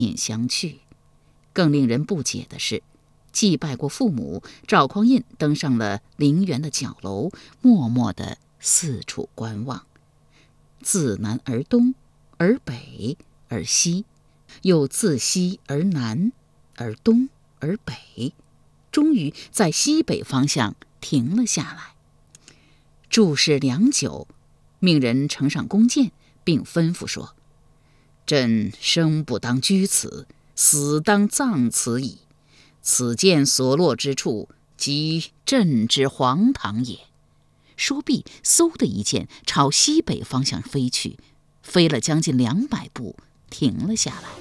印相去。更令人不解的是，祭拜过父母，赵匡胤登上了陵园的角楼，默默地四处观望，自南而东，而北，而西，又自西而南，而东，而北，终于在西北方向停了下来。注视良久，命人呈上弓箭，并吩咐说：“朕生不当居此，死当葬此矣。此箭所落之处，即朕之皇堂也。”说毕，嗖的一箭朝西北方向飞去，飞了将近200步，停了下来。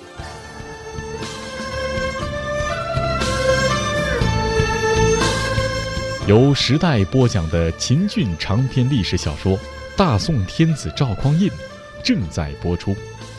由时代播讲的秦俊长篇历史小说《大宋天子赵匡胤》正在播出。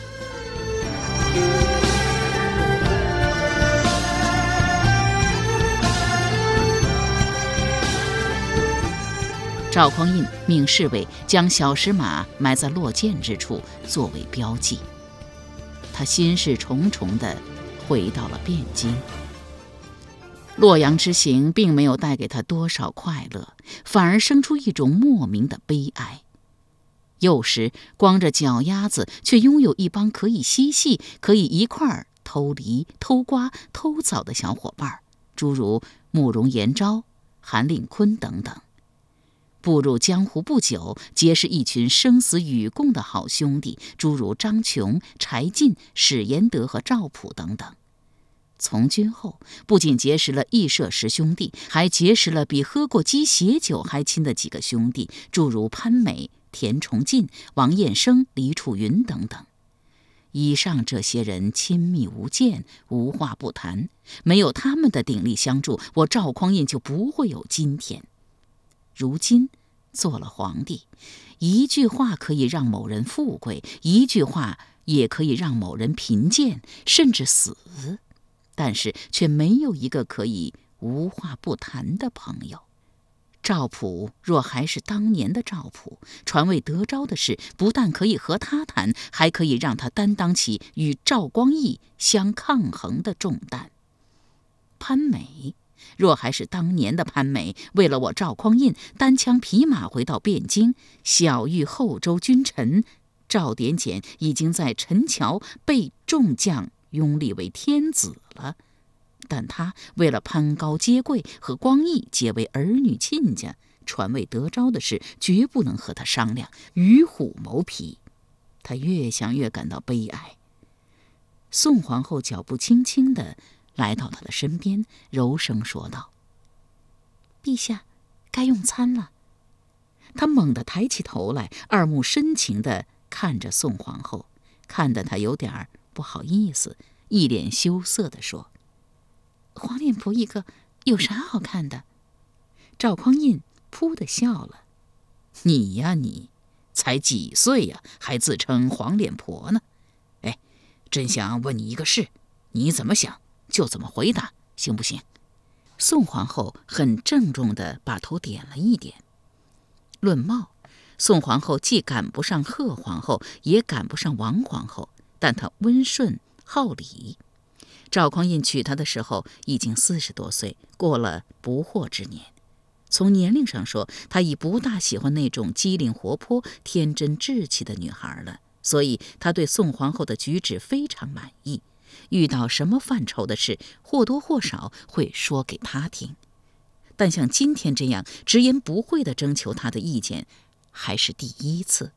赵匡胤命侍卫将小石马埋在落箭之处作为标记。他心事重重地回到了汴京。洛阳之行并没有带给他多少快乐，反而生出一种莫名的悲哀。幼时光着脚丫子，却拥有一帮可以嬉戏、可以一块儿偷梨、偷瓜、偷枣的小伙伴，诸如慕容延昭、韩令坤等等。步入江湖不久，结识一群生死与共的好兄弟，诸如张琼、柴进、史延德和赵普等等。从军后，不仅结识了义社十兄弟，还结识了比喝过鸡血酒还亲的几个兄弟，诸如潘美、田崇进、王彦生、李楚云等等。以上这些人亲密无间，无话不谈，没有他们的鼎力相助，我赵匡胤就不会有今天。如今做了皇帝，一句话可以让某人富贵，一句话也可以让某人贫贱，甚至死，但是却没有一个可以无话不谈的朋友。赵普若还是当年的赵普，传位得昭的事不但可以和他谈，还可以让他担当起与赵光义相抗衡的重担。潘美若还是当年的潘美，为了我赵匡胤，单枪匹马回到汴京，小遇后周君臣，赵典简已经在陈桥被众将拥立为天子了。但他为了攀高接贵，和光义结为儿女亲家，传位得昭的事绝不能和他商量，与虎谋皮。他越想越感到悲哀。宋皇后脚步轻轻地来到他的身边，柔声说道：“陛下，该用餐了。”他猛地抬起头来，二目深情地看着宋皇后，看得他有点不好意思，一脸羞涩地说：“黄脸婆一个，有啥好看的？”赵匡胤扑地笑了：“你呀你，才几岁呀，还自称黄脸婆呢？哎，朕想问你一个事，你怎么想就怎么回答，行不行？”宋皇后很郑重地把头点了一点。论貌，宋皇后既赶不上贺皇后，也赶不上王皇后，但她温顺好礼。赵匡胤娶她的时候已经40多岁，过了不惑之年。从年龄上说，她已不大喜欢那种机灵活泼、天真稚气的女孩了，所以她对宋皇后的举止非常满意。遇到什么犯愁的事，或多或少会说给她听。但像今天这样直言不讳地征求她的意见，还是第一次。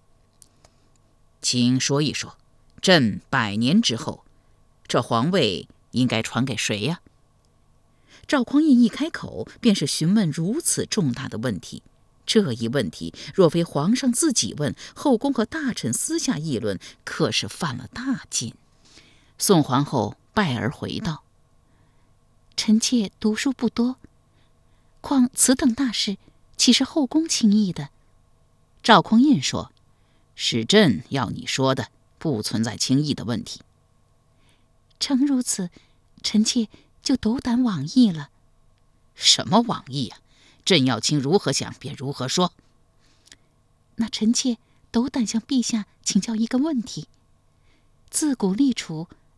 请说一说，朕100年之后，这皇位应该传给谁呀？赵匡胤一开口便是询问如此重大的问题，这一问题若非皇上自己问，后宫和大臣私下议论，可是犯了大禁。宋皇后拜而回道：“臣妾读书不多，况此等大事，岂是后宫轻易的？”赵匡胤说：“是朕要你说的，不存在轻易的问题。”诚如此，臣妾就斗胆妄议了。什么妄议啊？朕要卿如何想便如何说。那臣妾斗胆向陛下请教一个问题：自古立储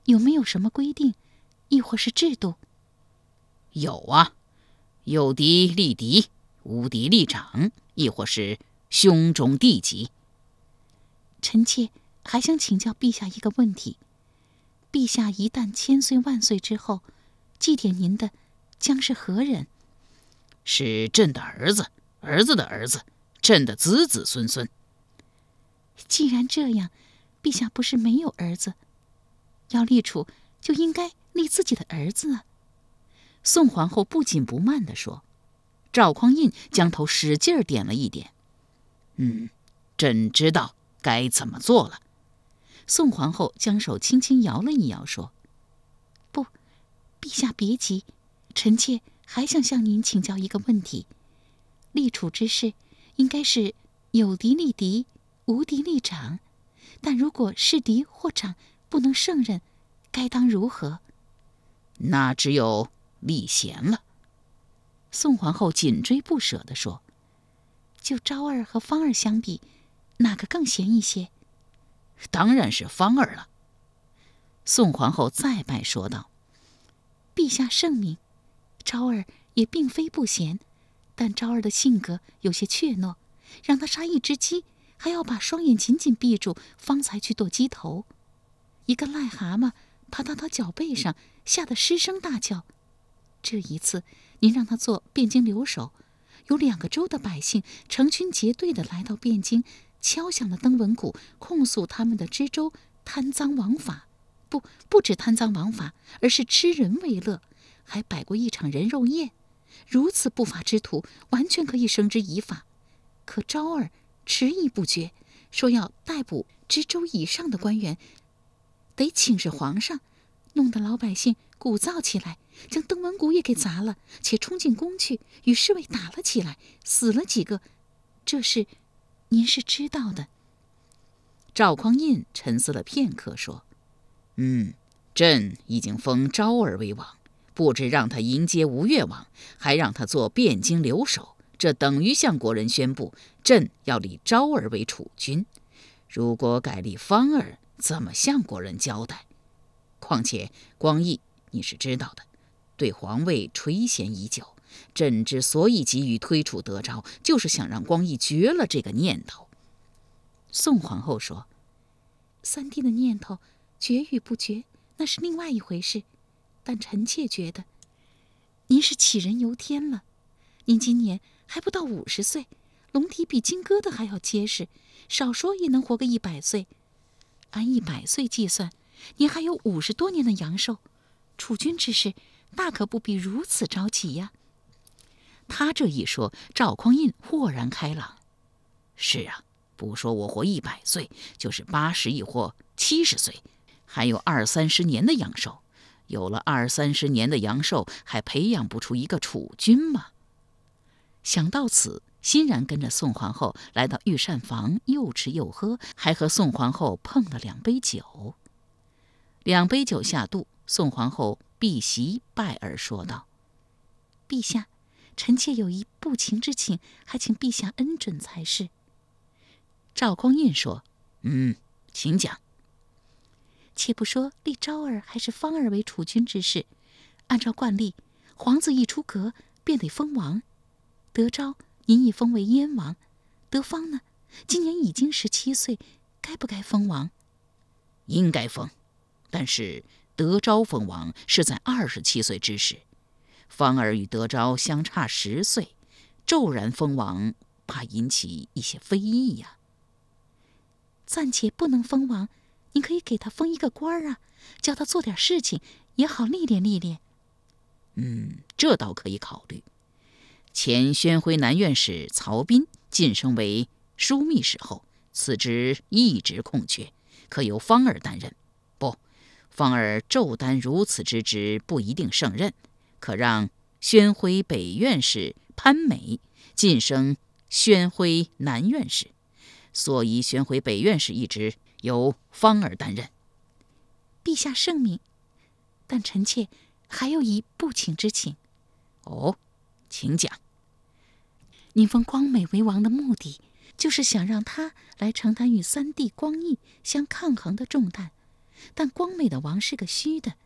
有没有什么规定，亦或是制度？ 有啊，有敌立敌，无敌立长，亦或是兄终弟及。 臣妾还想请教陛下一个问题：陛下一旦千岁万岁之后，祭奠您的将是何人？ 是朕的儿子，儿子的儿子，朕的子子孙孙。 既然这样，陛下不是没有儿子，要立储就应该立自己的儿子啊。 宋皇后不紧不慢地说。赵匡胤将头使劲点了一点。朕知道该怎么做了。宋皇后将手轻轻摇了一摇，说： 不，陛下别急，臣妾还想向您请教一个问题。立储之事应该是有敌立敌，无敌立长，但如果是敌或长不能胜任，该当如何？ 那只有立贤了。宋皇后紧追不舍地说： 就昭儿和芳儿相比，哪个更贤一些？ 当然是芳儿了。宋皇后再拜说道： 陛下圣明，昭儿也并非不贤，但昭儿的性格有些怯懦，让她杀一只鸡，还要把双眼紧紧闭住，方才去剁鸡头。一个癞蛤蟆爬到她脚背上，吓得失声大叫。这一次您让他做汴京留守，有2个州的百姓成群结队地来到汴京，敲响了登文鼓，控诉他们的知州贪赃枉法。不止贪赃枉法，而是吃人为乐，还摆过一场人肉宴。如此不法之徒，完全可以绳之以法。可昭儿迟疑不决，说要逮捕知州以上的官员，得请示皇上，弄得老百姓鼓噪起来，将登文鼓也给砸了，且冲进宫去，与侍卫打了起来，死了几个。这事您是知道的。 赵匡胤沉思了片刻，说：朕已经封昭儿为王，不止让他迎接吴越王，还让他做汴京留守，这等于向国人宣布朕要立昭儿为储君。如果改立芳儿，怎么向国人交代？况且光义你是知道的，对皇位垂涎已久，朕之所以急于推出德昭，就是想让光义绝了这个念头。宋皇后说： 三弟的念头绝与不绝，那是另外一回事，但臣妾觉得您是杞人忧天了。您今年还不到50岁，龙体比金疙瘩还要结实，少说也能活个100岁。按100岁计算，您还有50多年的阳寿，储君之事大可不必如此着急呀。 他这一说，赵匡胤豁然开朗。是啊，不说我活100岁，就是80亦或70岁，还有20-30年的阳寿。有了20-30年的阳寿，还培养不出一个储君吗？想到此，欣然跟着宋皇后来到御膳房，又吃又喝，还和宋皇后碰了2杯酒。2杯酒下肚，宋皇后避席拜而说道： 陛下，臣妾有一不情之请，还请陛下恩准才是。 赵匡胤说：请讲。 且不说立昭儿还是芳儿为储君之事，按照惯例，皇子一出阁便得封王。德昭您已封为燕王，德芳呢，今年已经17岁，该不该封王？ 应该封，但是德昭封王是在27岁之时，芳儿与德昭相差10岁，骤然封王，怕引起一些非议呀。 暂且不能封王，您可以给他封一个官啊，叫他做点事情，也好历练历练。 这倒可以考虑。前宣徽南院使曹彬晋升为枢密使后，此职一直空缺，可由芳儿担任。不，芳儿骤担如此之职，不一定胜任，可让宣徽北院使潘美晋升宣徽南院使，所以宣徽北院使一职由芳儿担任。 陛下圣明，但臣妾还有一不请之请。 请讲。 您封光美为王的目的，就是想让他来承担与三弟光义相抗衡的重担， 但光美的王是个虚的，